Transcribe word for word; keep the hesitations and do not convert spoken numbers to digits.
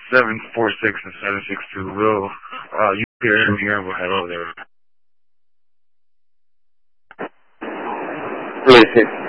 seven four six and seven six two. Will uh, you hear me? Or hello there. Really,